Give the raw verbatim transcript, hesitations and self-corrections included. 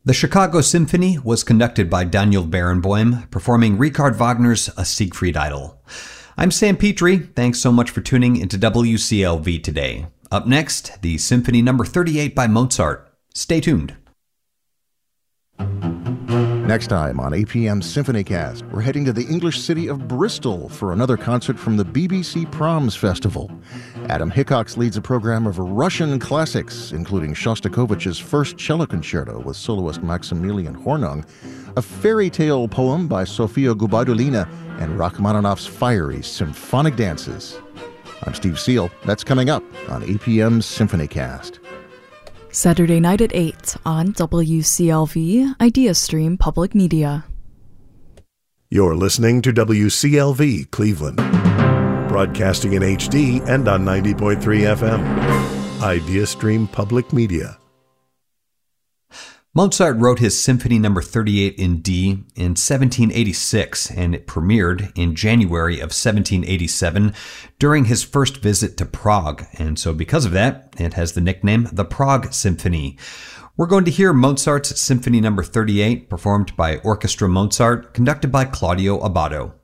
The Chicago Symphony was conducted by Daniel Barenboim, performing Richard Wagner's A Siegfried Idyll. I'm Sam Petrie. Thanks so much for tuning into W C L V today. Up next, the Symphony number thirty-eight by Mozart. Stay tuned. Next time on A P M SymphonyCast, we're heading to the English city of Bristol for another concert from the B B C Proms Festival. Adam Hickox leads a program of Russian classics, including Shostakovich's First Cello Concerto with soloist Maximilian Hornung, a fairy tale poem by Sofia Gubaidulina, and Rachmaninoff's fiery symphonic dances. I'm Steve Seal. That's coming up on A P M SymphonyCast. Saturday night at eight on W C L V, IdeaStream Public Media. You're listening to W C L V Cleveland, broadcasting in H D and on ninety point three F M. IdeaStream Public Media. Mozart wrote his Symphony number thirty-eight in D in seventeen eighty-six, and it premiered in January of seventeen eighty-seven during his first visit to Prague, and so because of that, it has the nickname the Prague Symphony. We're going to hear Mozart's Symphony number thirty-eight, performed by Orchestra Mozart, conducted by Claudio Abbado.